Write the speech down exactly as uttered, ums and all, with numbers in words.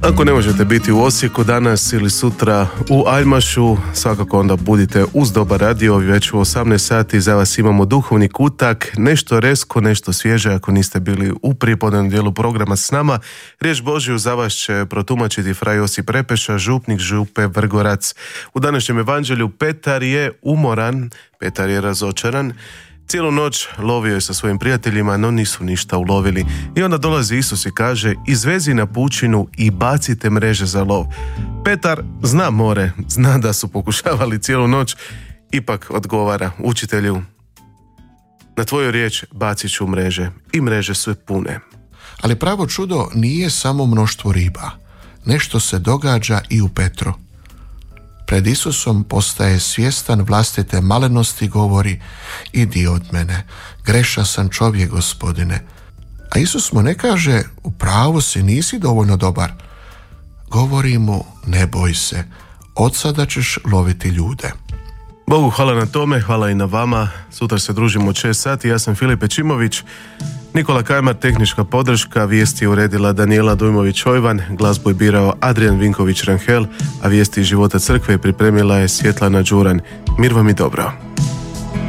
Ako ne možete biti u Osijeku danas ili sutra u Aljmašu, svakako onda budite uz Dobar radio. Već u osamnaest sati za vas imamo duhovni kutak, nešto resko, nešto svježe ako niste bili u prijepodnevnom dijelu programa s nama. Riječ Božju za vas će protumačiti fraj Josip Repeša, župnik župe Vrgorac. U današnjem evanđelju Petar je umoran, Petar je razočaran. Cijelu noć lovio je sa svojim prijateljima, no nisu ništa ulovili. I onda dolazi Isus i kaže: izvezi na pučinu i bacite mreže za lov. Petar zna more, zna da su pokušavali cijelu noć, ipak odgovara: učitelju, na tvoju riječ bacit ću mreže. I mreže su pune. Ali pravo čudo nije samo mnoštvo riba. Nešto se događa i u Petru. Pred Isusom postaje svjestan vlastite malenosti i govori: idi od mene, greša sam čovjek, Gospodine. A Isus mu ne kaže: u pravu si, nisi dovoljno dobar. Govori mu: ne boj se, od sada ćeš loviti ljude. Bogu hvala na tome, hvala i na vama. Sutra se družimo od šest sati. Ja sam Filip Pečimović, Nikola Kajmar, tehnička podrška, vijesti je uredila Danijela Dujmović-Ojvan, glazbu je birao Adrian Vinković-Ranhel, a vijesti iz života crkve pripremila je Svjetlana Đuran. Mir vam i dobro.